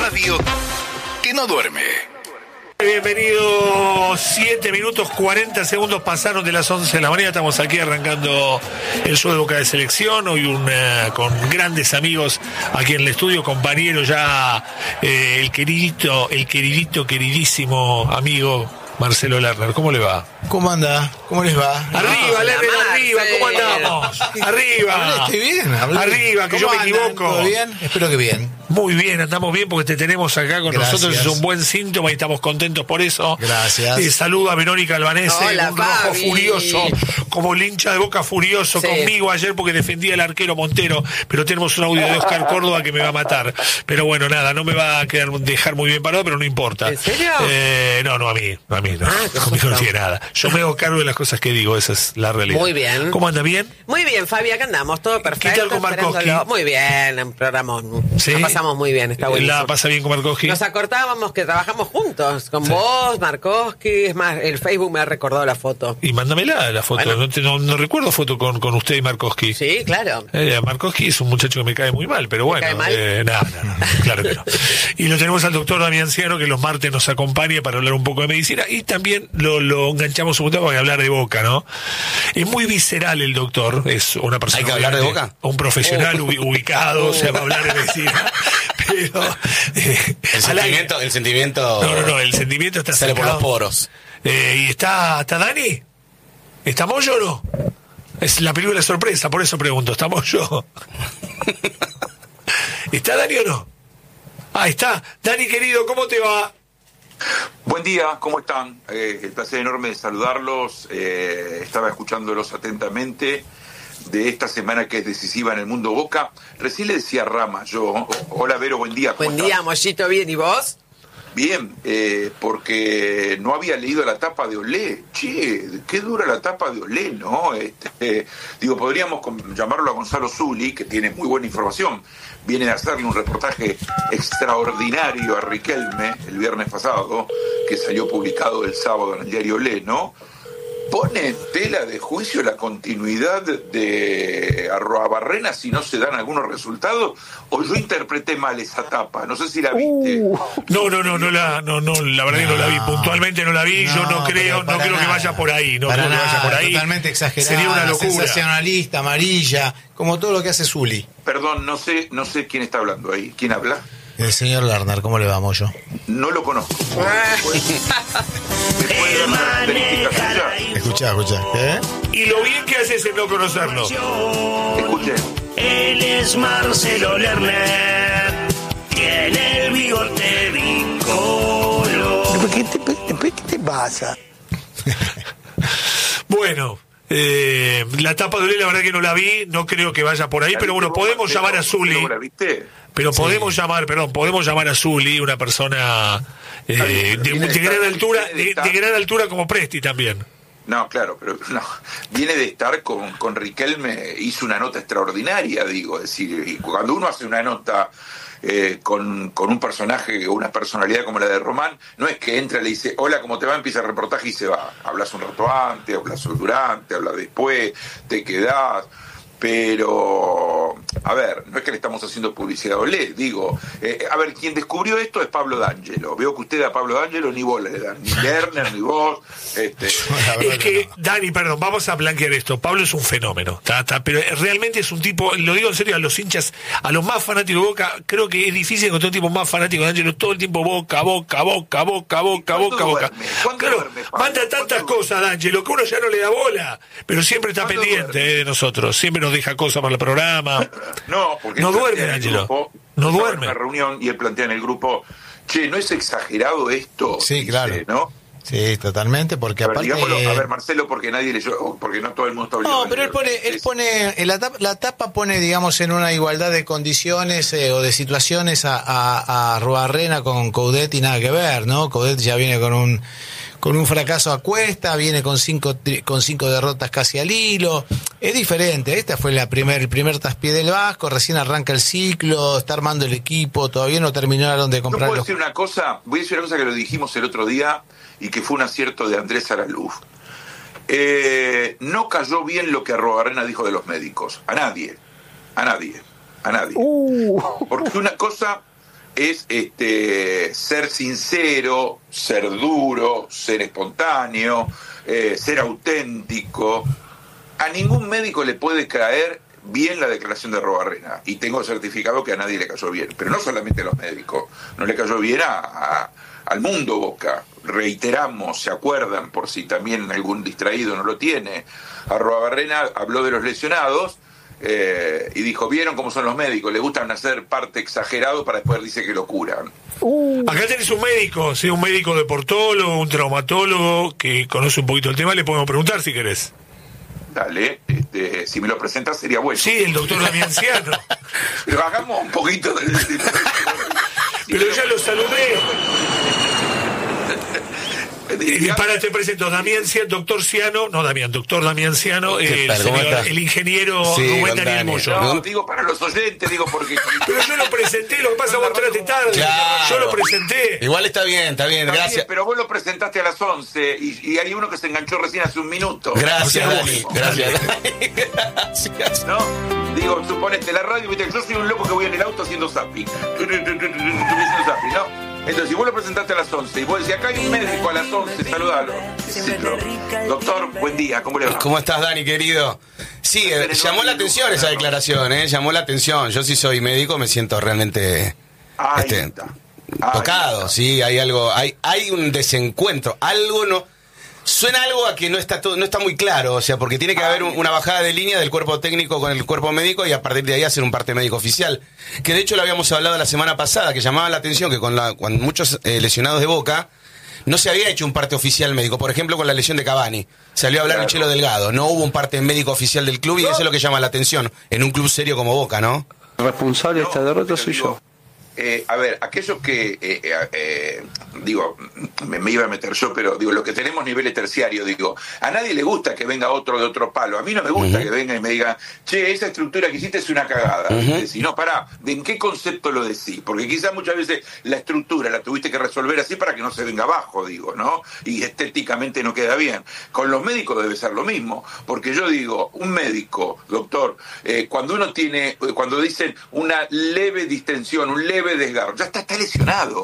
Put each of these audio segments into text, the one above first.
radio que no duerme. Bienvenidos, 7 minutos 40 segundos pasaron de las 11 de la mañana. Estamos aquí arrancando el show de Boca de Selección. Hoy con grandes amigos aquí en el estudio, compañero ya, el queridísimo amigo Marcelo Lerner. ¿Cómo le va? ¿Cómo anda? ¿Cómo les va? Arriba, Lerner, arriba, ¿cómo andamos? Arriba. Estoy bien. Arriba, que yo me equivoco. ¿Todo bien? Espero que bien. Muy bien, andamos bien porque te tenemos acá con nosotros, es un buen síntoma y estamos contentos por eso. Gracias. Saludo a Verónica Albanese, hola, un rojo Fabi. Furioso, como el hincha de Boca furioso conmigo ayer porque defendía al arquero Montero, pero tenemos un audio de Oscar Córdoba que me va a matar. Pero bueno, nada, no me va a dejar muy bien parado, pero no importa. ¿En serio? No, a mí no. Conmigo no tiene nada. Yo me hago cargo de las cosas que digo, esa es la realidad. Muy bien. ¿Cómo anda? ¿Bien? Muy bien, Fabi, acá andamos, todo perfecto. ¿Qué tal con Markovsky? Muy bien, en programa. ¿Sí? La pasamos muy bien, está buenísimo. ¿La pasa bien con Markovsky? Nos acordábamos que trabajamos juntos, con vos, Markovsky, es más, el Facebook me ha recordado la foto. Y mándamela la foto, Bueno. no recuerdo foto con usted y Markovsky. Sí, claro. Markovsky es un muchacho que me cae muy mal, pero bueno. cae mal? No, claro que no. Y lo tenemos al doctor Damián Ciano, que los martes nos acompaña para hablar un poco de medicina, y también lo enganchamos un poco para hablar de Boca, ¿no? Es muy visceral el doctor, es una persona... ¿Hay que hablar de Boca? Un profesional ubicado, o sea, va a hablar de medicina. Pero... El sentimiento... No, el sentimiento está sale por sacado. los poros. ¿Y está Dani? ¿Está Moyo o no? Es la película de sorpresa, por eso pregunto, ¿está Moyo? ¿Está Dani o no? Ahí está. Dani, querido, ¿cómo te va? Buen día, ¿cómo están? El placer enorme de saludarlos. Estaba escuchándolos atentamente de esta semana que es decisiva en el mundo Boca. Recién le decía a Rama, hola Vero, buen día. ¿Cómo Buen día, estás? Mollito, ¿bien? ¿Y vos? Bien, porque no había leído la tapa de Olé. Che, qué dura la tapa de Olé, ¿no? Podríamos llamarlo a Gonzalo Zuli, que tiene muy buena información. Viene a hacerle un reportaje extraordinario a Riquelme el viernes pasado, que salió publicado el sábado en el diario Olé, ¿no? Pone en tela de juicio la continuidad de Arruabarrena si no se dan algunos resultados, o yo interpreté mal esa tapa, no sé si la viste. No, la verdad que no la vi, puntualmente no la vi, yo no creo que vaya por ahí, que vaya por ahí. Totalmente exagerada, sería una locura. Sensacionalista, amarilla, como todo lo que hace Zuli. Perdón, no sé quién está hablando ahí, ¿quién habla? El señor Lerner, ¿cómo le vamos yo? No lo conozco. ¿Me puede dar las características suyas? Escuchá. ¿Eh? Y lo bien que haces en no conocerlo. Escuchen. Él es Marcelo Lerner, tiene el bigote bicolor. ¿Qué te pasa? Bueno, la tapa de Olé, la verdad que no la vi, no creo que vaya por ahí, pero bueno, podemos llamar a Zuli. ¿La viste? Pero podemos llamar a Zuli, una persona de gran altura como Presti también. No, claro, pero no. Viene de estar con Riquelme, hizo una nota extraordinaria, es decir, y cuando uno hace una nota con un personaje o una personalidad como la de Román, no es que entra, le dice, hola, ¿cómo te va? Empieza el reportaje y se va. Hablas un rato antes, hablas durante, hablas después, te quedás. Pero, a ver, no es que le estamos haciendo publicidad a Olé, a ver, quien descubrió esto es Pablo D'Angelo. Veo que usted a Pablo D'Angelo ni bola le dan, ni Lerner, ni vos. Es que, Dani, perdón, vamos a blanquear esto. Pablo es un fenómeno, pero realmente es un tipo, lo digo en serio, a los hinchas, a los más fanáticos de Boca, creo que es difícil encontrar un tipo más fanático de D'Angelo, todo el tiempo Boca. Claro, manda tantas cosas D'Angelo que uno ya no le da bola, pero siempre está pendiente de nosotros, siempre nos deja cosas para el programa. No, porque no duerme, D'Angelo. No duerme. En una reunión y él plantea en el grupo, ¿no es exagerado esto? Sí, claro. ¿No? Sí, totalmente, porque a ver, aparte... digámoslo, a ver, Marcelo, porque nadie leyó, porque no todo el mundo está obligado. No, pero él pone la tapa pone, digamos, en una igualdad de condiciones o de situaciones a Arruabarrena con Coudet y nada que ver, ¿no? Coudet ya viene con un fracaso a cuesta, viene con cinco derrotas casi al hilo. Es diferente, esta fue el primer traspié del Vasco, recién arranca el ciclo, está armando el equipo, todavía no terminaron de comprar. Voy a decir una cosa que lo dijimos el otro día y que fue un acierto de Andrés Araluz. No cayó bien lo que Arruabarrena dijo de los médicos, a nadie. Porque una cosa es ser sincero, ser duro, ser espontáneo, ser auténtico. A ningún médico le puede caer bien la declaración de Arruabarrena, y tengo certificado que a nadie le cayó bien, pero no solamente a los médicos, no le cayó bien al mundo Boca. Reiteramos, se acuerdan, por si también algún distraído no lo tiene, Arruabarrena habló de los lesionados y dijo, ¿vieron cómo son los médicos? Le gustan hacer parte exagerado para después dice que lo curan. Acá tenés un médico, ¿sí? Un médico deportólogo, un traumatólogo que conoce un poquito el tema, le podemos preguntar si querés. Dale, si me lo presentas sería bueno. Sí, el doctor Damián Ciano. Pero hagamos un poquito de... Pero ya lo saludé. Te presento, doctor Damián Ciano, el ingeniero Rubén Daniel Moyo. No, digo para los oyentes, digo porque... Pero yo lo presenté, lo que pasa vos entraste tarde. Claro. Yo lo presenté. Igual está bien, gracias. Bien, pero vos lo presentaste a las 11 y hay uno que se enganchó recién hace un minuto. Gracias, O sea, Dani. vos, Gracias. ¿no? Digo, suponete la radio, viste, yo soy un loco que voy en el auto haciendo zapping. ¿No? Entonces, si vos lo presentaste a las 11 y vos decís, acá hay un médico a las 11, saludalo. Doctor, buen día, ¿cómo le va? ¿Cómo estás, Dani, querido? Sí, llamó la atención esa declaración, llamó la atención. Yo sí soy médico, me siento realmente tocado, sí, hay algo, hay un desencuentro, algo no... Suena algo a que no está muy claro, o sea, porque tiene que haber una bajada de línea del cuerpo técnico con el cuerpo médico y a partir de ahí hacer un parte médico oficial. Que de hecho lo habíamos hablado la semana pasada, que llamaba la atención que con muchos lesionados de Boca no se había hecho un parte oficial médico. Por ejemplo, con la lesión de Cavani, salió a hablar Michelo Delgado, no hubo un parte médico oficial del club y eso es lo que llama la atención en un club serio como Boca, ¿no? El responsable de esta derrota soy yo. A ver, aquellos que, digo, me iba a meter yo, pero digo, lo que tenemos niveles terciarios, digo, a nadie le gusta que venga otro de otro palo. A mí no me gusta que venga y me diga, che, esa estructura que hiciste es una cagada. Si no, pará, ¿de en qué concepto lo decís? Porque quizás muchas veces la estructura la tuviste que resolver así para que no se venga abajo, digo, ¿no? Y estéticamente no queda bien. Con los médicos debe ser lo mismo, porque yo digo, un médico, doctor, cuando dicen una leve distensión, un leve desgarro, ya está lesionado.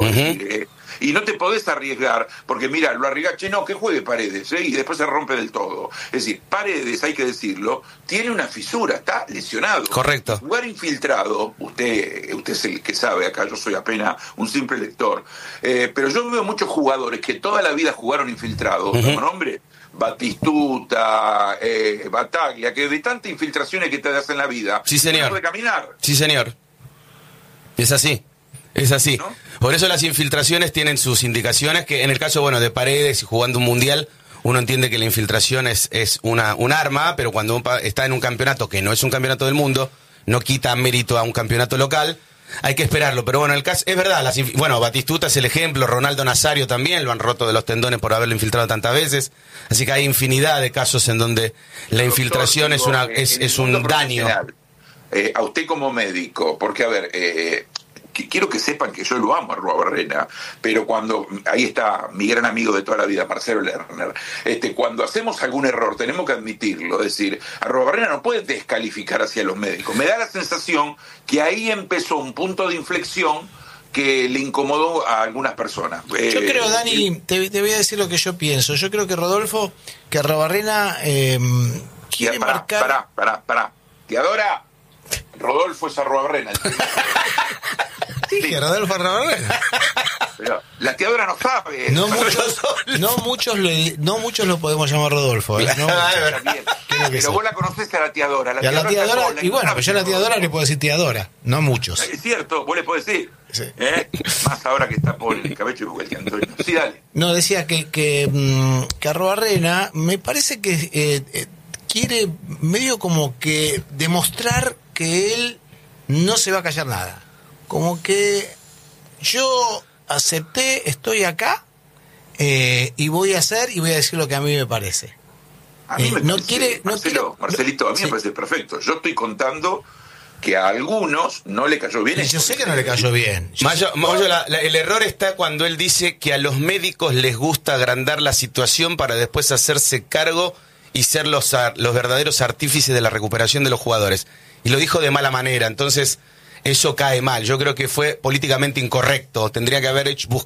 Y no te podés arriesgar, porque mira, lo arriesgaste, no, que juegue Paredes, y después se rompe del todo. Es decir, Paredes, hay que decirlo, tiene una fisura, está lesionado. Correcto. Jugar infiltrado, usted es el que sabe, acá yo soy apenas un simple lector, pero yo veo muchos jugadores que toda la vida jugaron infiltrados, como nombre, Batistuta, Bataglia, que de tantas infiltraciones que te das en la vida, sí, señor, no puede caminar. Sí, señor. Es así. Es así. ¿No? Por eso las infiltraciones tienen sus indicaciones, que en el caso, bueno, de Paredes y jugando un mundial, uno entiende que la infiltración es un arma, pero cuando está en un campeonato que no es un campeonato del mundo, no quita mérito a un campeonato local, hay que esperarlo. Pero bueno, el caso es verdad, Batistuta es el ejemplo, Ronaldo Nazario también, lo han roto de los tendones por haberlo infiltrado tantas veces, así que hay infinidad de casos en donde la infiltración es un daño. A usted como médico, porque a ver... quiero que sepan que yo lo amo a Arruabarrena, pero cuando, ahí está mi gran amigo de toda la vida, Marcelo Lerner, cuando hacemos algún error tenemos que admitirlo, es decir, Arruabarrena no puede descalificar hacia los médicos. Me da la sensación que ahí empezó un punto de inflexión que le incomodó a algunas personas. Yo creo, Dani, te voy a decir lo que yo pienso. Yo creo que Rodolfo, que Arruabarrena quiere marcar... Pará. ¿Te adora? Rodolfo es Arruabarrena. Dije, Rodolfo Arruabarrena. Pero la teadora no sabe. No muchos lo podemos llamar Rodolfo. No pero vos la conocés a la teadora. Y bueno, pues yo a la teadora le puedo decir teadora, no muchos. Es cierto, vos le podés decir. Sí. Más ahora que está por el cabello y el Antonio. Sí, dale. No, decía que Arruabarrena me parece que quiere medio como que demostrar que él no se va a callar nada. Como que yo acepté, estoy acá y voy a hacer y voy a decir lo que a mí me parece. A mí Marcelito, a mí me parece perfecto. Yo estoy contando que a algunos no le cayó bien. Yo sé que no le cayó bien. El error está cuando él dice que a los médicos les gusta agrandar la situación para después hacerse cargo y ser los verdaderos artífices de la recuperación de los jugadores. Y lo dijo de mala manera. Entonces, eso cae mal. Yo creo que fue políticamente incorrecto. Tendría que haber